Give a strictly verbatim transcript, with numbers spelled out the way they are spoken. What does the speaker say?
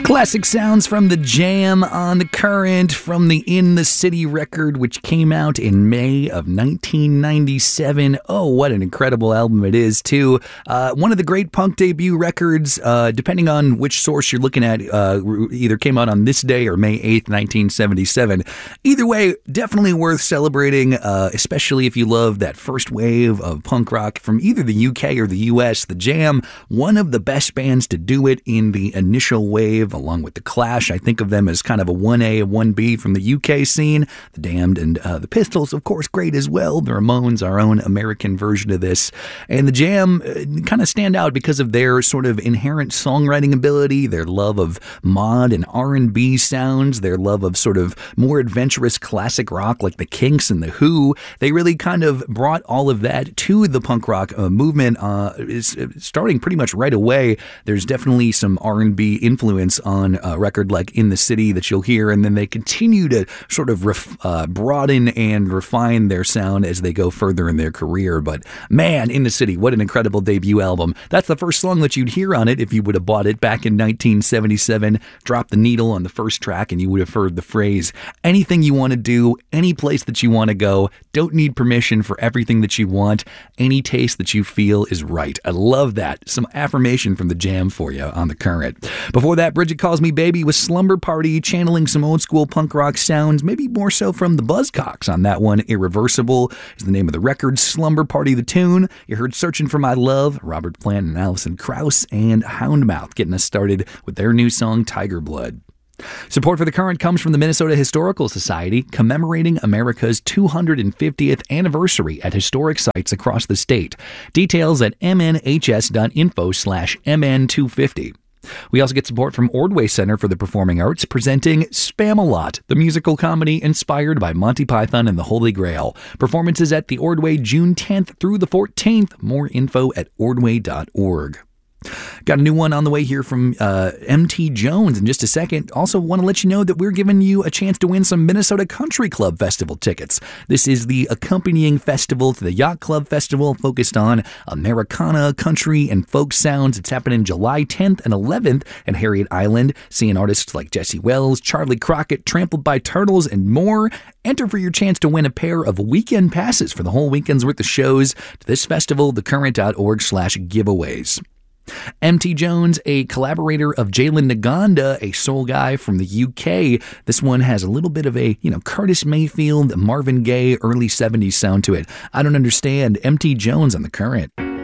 Classic sounds from The Jam on The Current from the In the City record, which came out in May of nineteen ninety-seven. Oh, what an incredible album it is, too. Uh, one of the great punk debut records, uh, depending on which source you're looking at, uh, either came out on this day or May eighth, nineteen seventy-seven. Either way, definitely worth celebrating, uh, especially if you love that first wave of punk rock from either the U K or the U S. The Jam, one of the best bands to do it in the initial wave, along with The Clash. I think of them as kind of a one A and one B from the U K scene. The Damned and uh, the Pistols, of course, great as well. The Ramones, our own American version of this. And The Jam uh, kind of stand out because of their sort of inherent songwriting ability, their love of mod and R and B sounds, their love of sort of more adventurous classic rock like the Kinks and the Who. They really kind of brought all of that to the punk rock uh, movement. Uh, is starting pretty much right away. There's definitely some R and B influence on a record like In the City that you'll hear, and then they continue to sort of ref, uh, broaden and refine their sound as they go further in their career. But man, In the City, what an incredible debut album. That's the first song that you'd hear on it if you would have bought it back in nineteen seventy-seven. Drop the needle on the first track and you would have heard the phrase, anything you want to do, any place that you want to go, don't need permission for everything that you want, any taste that you feel is right. I love that. Some affirmation from The Jam for you on The Current. Before that, Bridget Calls Me Baby with Slumber Party, channeling some old school punk rock sounds, maybe more so from the Buzzcocks on that one. Irreversible is the name of the record. Slumber Party, the tune. You heard Searching for My Love, Robert Plant and Alison Krauss, and Houndmouth getting us started with their new song, Tiger Blood. Support for The Current comes from the Minnesota Historical Society, commemorating America's two hundred fiftieth anniversary at historic sites across the state. Details at mnhs.info slash mn250. We also get support from Ordway Center for the Performing Arts, presenting Spam-A-Lot, the musical comedy inspired by Monty Python and the Holy Grail. Performances at the Ordway June tenth through the fourteenth. More info at ordway dot org. Got a new one on the way here from uh, M T Jones in just a second. Also want to let you know that we're giving you a chance to win some Minnesota Country Club Festival tickets. This is the accompanying festival to the Yacht Club Festival, focused on Americana, country, and folk sounds. It's happening July tenth and eleventh at Harriet Island, seeing artists like Jesse Wells, Charlie Crockett, Trampled by Turtles, and more. Enter for your chance to win a pair of weekend passes for the whole weekend's worth of shows to this festival, thecurrent.org slash giveaways. M T Jones, a collaborator of Jalen Naganda, a soul guy from the U K. This one has a little bit of a, you know, Curtis Mayfield, Marvin Gaye, early seventies sound to it. I don't understand. M T Jones on The Current.